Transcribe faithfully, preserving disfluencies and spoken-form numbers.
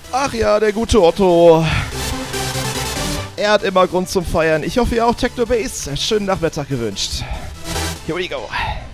Ach ja, der gute Otto. Er hat immer Grund zum Feiern. Ich hoffe, ihr auch Techno Bass. Schönen Nachmittag gewünscht. Here we go.